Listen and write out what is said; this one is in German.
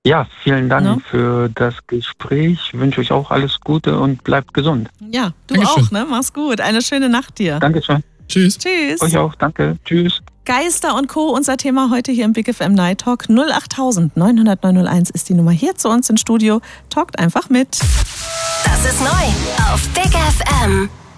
Ja, vielen Dank Ja. für das Gespräch. Ich wünsche euch auch alles Gute und bleibt gesund. Ja, du Dankeschön. auch, ne? Mach's gut. Eine schöne Nacht dir. Dankeschön. Tschüss. Tschüss. Euch auch. Danke. Tschüss. Geister und Co. Unser Thema heute hier im Big FM Night Talk. 08000 900 901 ist die Nummer hier zu uns ins Studio. Talkt einfach mit. Das ist neu auf Big FM.